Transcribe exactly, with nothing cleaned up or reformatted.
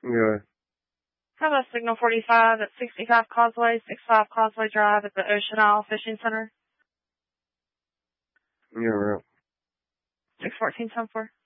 Yeah. How about Signal forty-five at sixty-five Causeway, sixty-five Causeway Drive at the Ocean Isle Fishing Center? Yeah, right. six fourteen ten four.